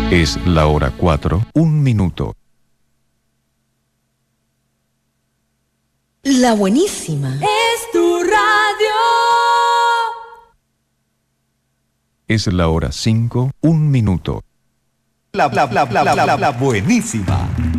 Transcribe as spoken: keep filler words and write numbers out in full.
Es la hora cuatro, un minuto. La buenísima. Es tu radio. Es la hora cinco, un minuto. La, la, la, la, la, la, la buenísima.